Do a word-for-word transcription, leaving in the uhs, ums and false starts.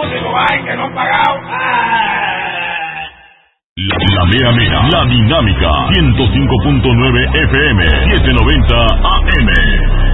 músicos hay que no han pagado. ¡Ah! La, la mera mera, la dinámica, ciento cinco punto nueve F M, setecientos noventa A M.